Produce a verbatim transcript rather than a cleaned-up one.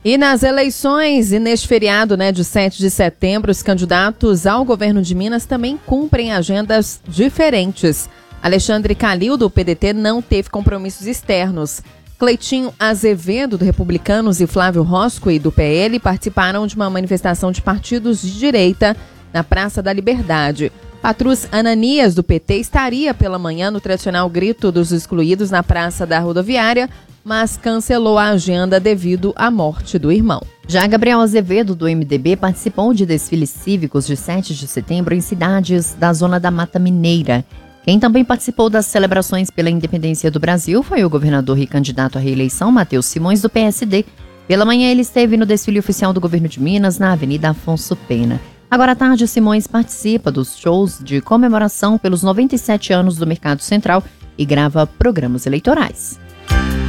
E nas eleições, e neste feriado, né, de sete de setembro, os candidatos ao governo de Minas também cumprem agendas diferentes. Alexandre Calil, do P D T, não teve compromissos externos. Cleitinho Azevedo, do Republicanos, e Flávio Roscoe, do P L, participaram de uma manifestação de partidos de direita na Praça da Liberdade. Patrus Ananias, do P T, estaria pela manhã no tradicional Grito dos Excluídos na Praça da Rodoviária, mas cancelou a agenda devido à morte do irmão. Já Gabriel Azevedo, do M D B, participou de desfiles cívicos de sete de setembro em cidades da zona da Mata Mineira. Quem também participou das celebrações pela independência do Brasil foi o governador e candidato à reeleição, Matheus Simões, do P S D. Pela manhã, ele esteve no desfile oficial do governo de Minas, na Avenida Afonso Pena. Agora à tarde, Simões participa dos shows de comemoração pelos noventa e sete anos do Mercado Central e grava programas eleitorais.